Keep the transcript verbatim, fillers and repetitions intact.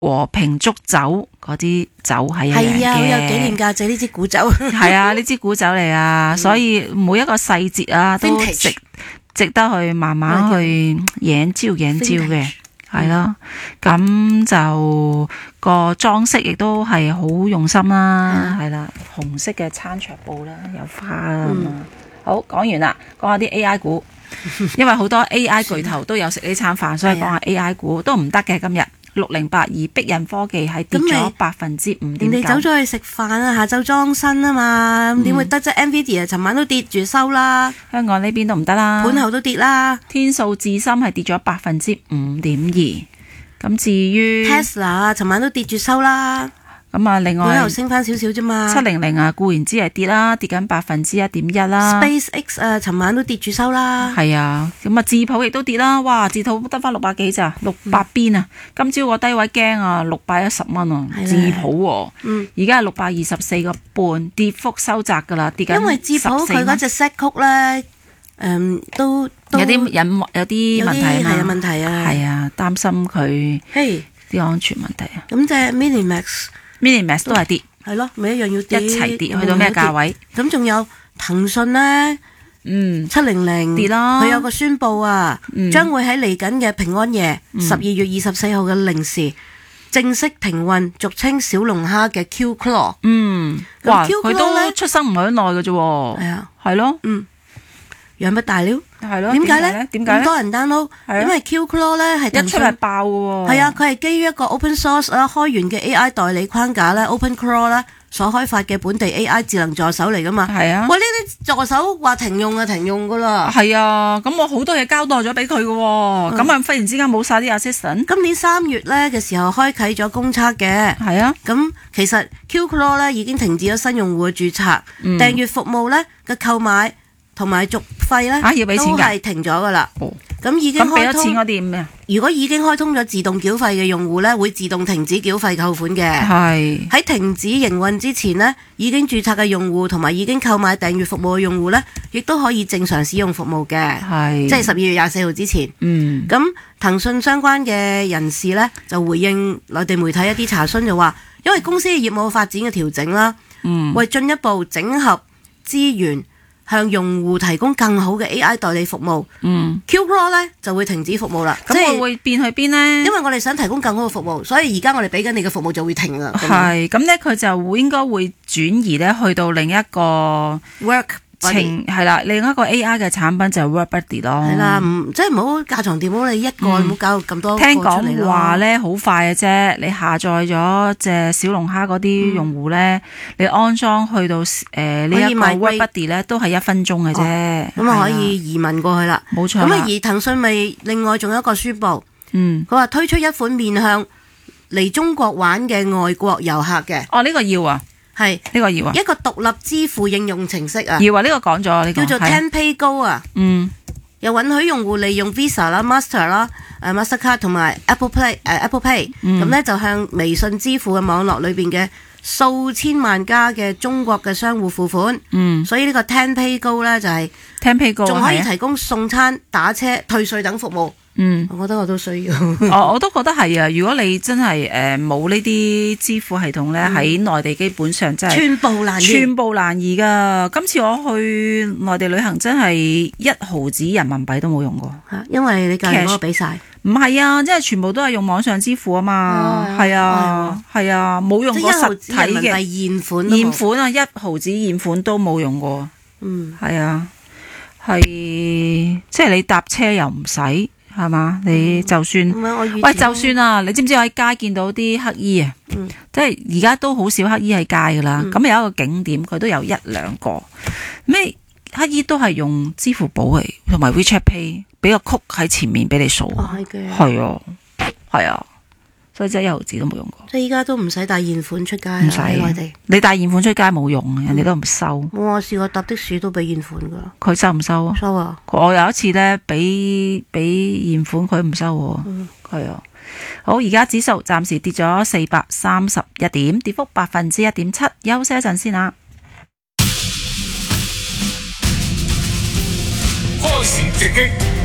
和平竹酒嗰啲酒係一樣嘅。 係啊，好有紀念價值呢支古酒。 係啊，呢支古酒嚟啊，所以每一個細節啊都值值得去慢慢去研究研究嘅。係咯，咁就個裝飾亦都係好用心啦，係啦，紅色嘅餐桌布啦，有花啊嘛。好，講完啦，講下啲 A I 股，因為好多 A I 巨頭都有食呢餐飯，所以講下 A I 股都唔得嘅。今日六零八二碧印科技係跌咗百分之五點九。 人哋走咗去食飯啊，下晝裝身啊嘛，咁點會得啫？Nvidia 尋晚都跌住收啦， 香港呢邊都唔得啦， 盤後都跌啦。 天數智深係跌咗百分之五點二。咁至於 Tesla 尋晚都跌住收啦。 咁啊，另外又升翻少少啫嘛。 七零零啊，固然之係跌啦，跌緊百分之一點一啦。 SpaceX 啊，尋晚都跌住收啦。 係啊，咁啊，智譜亦都跌啦。哇，智譜得翻六百幾咋，六百邊啊！今朝個低位驚啊，六百一十蚊啊，智譜喎。嗯。而家係六百二十四個半，跌幅收窄㗎啦，跌緊。 因為智譜佢嗰隻 set 曲咧，誒都有啲隱有啲問題啊嘛。 係有問題啊。 係啊，擔心佢啲安全問題啊。 咁隻 Minimax。 Minimax 都係跌， 係咯，咪一樣要跌， 一齊跌，去到咩價位？ 咁仲有騰訊咧， 嗯， 七零零跌啦， 佢有個宣佈啊，將會喺嚟緊嘅平安夜，十二月二十四號嘅零時正式停運，俗稱小龍蝦嘅 Q Claw。 嗯，哇，佢都出生唔係好耐嘅啫。係啊， 係咯， 嗯。養不大了， 係咯？ 點解咧？ 點解咁多人 download？因為 Q Claw 咧係一出嚟爆嘅喎。 係啊，佢係基於一個 open source 啦，開源嘅 A I 代理框架咧 ，Open Claw 啦所開發嘅本地 A I 智能助手嚟噶嘛。 係啊。 喂，呢啲助手話停用啊，停用噶啦。 係啊，咁我好多嘢交代咗俾佢嘅喎，咁啊、嗯、忽然之間冇晒啲 assistant。 今年三月咧嘅時候開啟咗公測嘅。 係啊。咁其實 Q Claw 咧已經停止咗新用戶嘅註冊， 嗯、 訂閱服務咧嘅購買。同埋續費咧、 啊、要俾錢㗎， 都係停咗噶啦。咁、哦、已經開通。咁俾咗錢嗰啲咩？如果已經開通咗自動繳費嘅用戶咧，會自動停止繳費扣款嘅。係喺停止營運之前呢，已經註冊嘅用戶同埋已經購買訂閱服務嘅用戶咧，亦都可以正常使用服務嘅。係即係十二月廿四號之前。嗯。咁騰訊相關嘅人士咧就回應內地媒體一啲查詢，就話因為公司嘅業務發展嘅調整啦，嗯，為進一步整合資源。向用戶提供更好嘅 A I 代理服務，嗯 ，Q Claw 咧就會停止服務啦。 咁我會變去邊呢？ 因為我哋想提供更好嘅服務，所以而家我哋俾緊你嘅服務就會停啦。 係，咁咧佢就會應該會轉移咧去到另一個 work。 情係啦，另一個 A I 嘅產品就係 WorkBuddy 咯。係啦，唔即係唔好架床疊屋，你一個唔好搞到咁多個出嚟咯。聽講話咧好快嘅啫，你下載咗隻小龍蝦嗰啲用戶咧，嗯、你安裝去到誒、呃、呢一個 WorkBuddy 咧，都係一分鐘嘅啫。咁啊、哦、可以移民過去啦。冇錯。咁啊而騰訊咪另外仲有一個宣佈，嗯，佢話推出一款面向嚟中國玩嘅外國遊客嘅。 哦，呢、呢個要啊。係呢、呢個要啊， 一個獨立支付應用程式啊， 要啊，呢、呢個講咗，呢、呢個叫做 TenPay Go 啊，嗯，又允許用戶利用 Visa 啦、Master 啦、誒 Mastercard 同埋 Apple Pay 誒、呃、Apple Pay，咁、嗯、咧就向微信支付嘅網絡裏邊嘅數千萬家嘅中國嘅商戶付款，嗯，所以呢個 TenPay Go 咧就係 TenPay Go 仲可以提供送餐、打車、退稅等服務。嗯，我覺得我都需要。 哦，我都覺得係啊！如果你真係誒冇呢啲支付系統咧，喺、嗯、內地基本上真係寸步難移， 寸步難移噶。今次我去內地旅行，真係一毫子人民幣都冇用過。 嚇，因為你隔離嗰個俾曬。 唔係啊，即係全部都係用網上支付啊嘛。係啊，係啊，冇用過實體嘅現款。 現款啊，一毫子現款都冇用過。嗯，係啊，係即係你搭車又唔使。係嘛？你就算、嗯、喂，就算啊！你知唔知我喺街見到啲乞衣啊？嗯、即係而家都好少乞衣喺街噶啦。咁、嗯、有一個景點，佢都有一兩個咩乞衣都係用支付寶嚟，同埋 WeChat Pay 俾個曲喺前面俾你掃。係嘅，係啊，係啊，所以真係一毫子都冇用過。 即係依家都唔使帶現款出街，唔使內地。 你帶現款出街冇用，人哋都唔收。 我試過搭的士都俾現款噶。 佢收唔收啊？收啊！我有一次咧，俾俾現款佢唔收喎。嗯，係啊。好，而家指數暫時跌咗四百三十一點，跌幅百分之一點七。休息一陣先啊。 開市直擊。